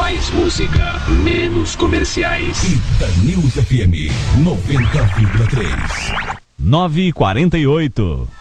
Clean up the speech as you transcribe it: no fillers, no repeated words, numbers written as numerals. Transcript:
Mais música, menos comerciais. Itanews FM 90,3. 9h48.